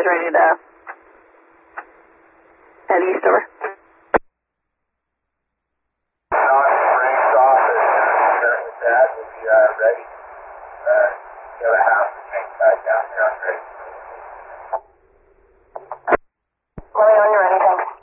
guys ready to head east over? Rain's off and that will be ready. Got a half to tank back down here. I'm ready.